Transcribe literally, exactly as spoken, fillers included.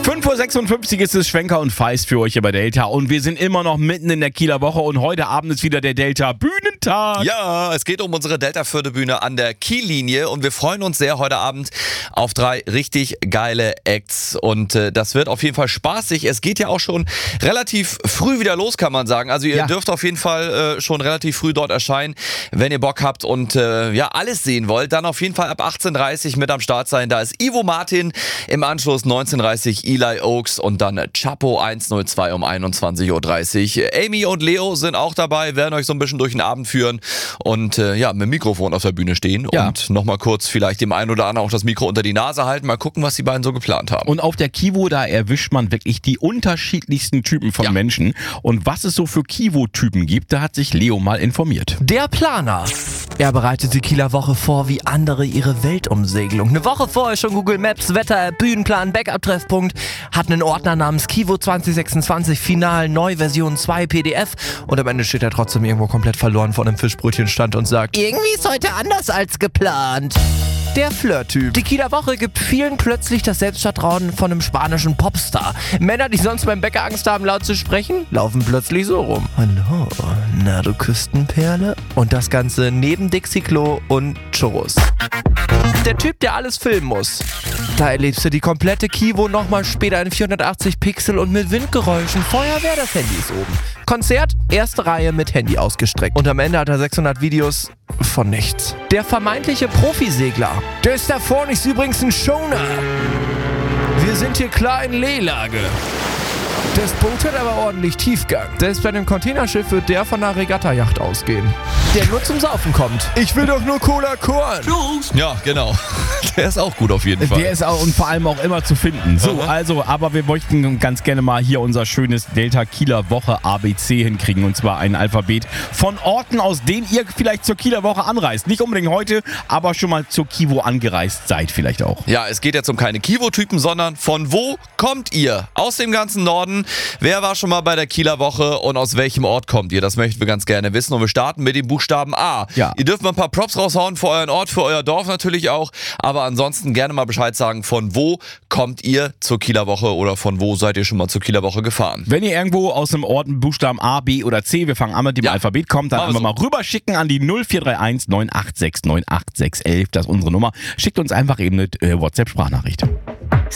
fünf Uhr sechsundfünfzig ist es, Schwenker und Feist für euch hier bei Delta und wir sind immer noch mitten in der Kieler Woche und heute Abend ist wieder der Delta Bühnentag. Ja, es geht um unsere Delta Förde-Bühne an der Kiellinie und wir freuen uns sehr heute Abend auf drei richtig geile Acts und äh, das wird auf jeden Fall spaßig. Es geht ja auch schon relativ früh wieder los, kann man sagen. Also ihr Ja. dürft auf jeden Fall äh, schon relativ früh dort erscheinen, wenn ihr Bock habt und äh, ja alles sehen wollt. Dann auf jeden Fall ab achtzehn Uhr dreißig mit am Start sein. Da ist Ivo Martin, im Anschluss neunzehn Uhr dreißig Eli Oaks und dann Chapo hundertzwei um einundzwanzig Uhr dreißig. Amy und Leo sind auch dabei, werden euch so ein bisschen durch den Abend führen und äh, ja, mit dem Mikrofon auf der Bühne stehen Ja. und nochmal kurz vielleicht dem einen oder anderen auch das Mikro unter die Nase halten. Mal gucken, was die beiden so geplant haben. Und auf der Kivo, da erwischt man wirklich die unterschiedlichsten Typen von Ja. Menschen. Und was es so für Kivo-Typen gibt, da hat sich Leo mal informiert. Der Planer. Er bereitet die Kieler Woche vor wie andere ihre Weltumsegelung. Eine Woche vorher schon Google Maps, Wetter, Bühnenplan, Backup-Treffpunkt, hat einen Ordner namens Kivo zwanzig sechsundzwanzig Final Neuversion zwei P D F und am Ende steht er trotzdem irgendwo komplett verloren vor einem Fischbrötchenstand und sagt, irgendwie ist heute anders als geplant. Der Flirt-Typ. Die Kieler Woche gibt vielen plötzlich das Selbstvertrauen von einem spanischen Popstar. Männer, die sonst beim Bäcker Angst haben, laut zu sprechen, laufen plötzlich so rum. Hallo, na du Küstenperle? Und das Ganze neben Dixie-Klo und Churros. Der Typ, der alles filmen muss. Da erlebst du die komplette Kivo nochmal später in vierhundertachtzig Pixel und mit Windgeräuschen. Feuerwehr, das Handy ist oben. Konzert, erste Reihe mit Handy ausgestreckt. Und am Ende hat er sechshundert Videos von nichts. Der vermeintliche Profisegler. Der ist da vorne, ist übrigens ein Schoner. Wir sind hier klar in Lehlage. Das Boot hat aber ordentlich Tiefgang. Selbst bei dem Containerschiff wird der von einer Regattajacht ausgehen. Der nur zum Saufen kommt. Ich will doch nur Cola Korn. Ja, genau. Der ist auch gut auf jeden Fall. Der ist auch und vor allem auch immer zu finden. So, Aha. also, aber wir möchten ganz gerne mal hier unser schönes Delta Kieler Woche A B C hinkriegen. Und zwar ein Alphabet von Orten, aus denen ihr vielleicht zur Kieler Woche anreist. Nicht unbedingt heute, aber schon mal zur Kivo angereist seid vielleicht auch. Ja, es geht jetzt um keine Kivo-Typen, sondern von wo kommt ihr? Aus dem ganzen Norden. Wer war schon mal bei der Kieler Woche und aus welchem Ort kommt ihr? Das möchten wir ganz gerne wissen. Und wir starten mit dem Buchstaben A. Ja. Ihr dürft mal ein paar Props raushauen für euren Ort, für euer Dorf natürlich auch. Aber ansonsten gerne mal Bescheid sagen, von wo kommt ihr zur Kieler Woche oder von wo seid ihr schon mal zur Kieler Woche gefahren? Wenn ihr irgendwo aus einem Ort einen Buchstaben A, B oder C, wir fangen an mit dem Ja. Alphabet, kommt, dann Machen wir einfach mal rüberschicken an die null vier drei eins neun acht sechs neun acht sechs eins eins. Das ist unsere Nummer. Schickt uns einfach eben eine äh, WhatsApp-Sprachnachricht.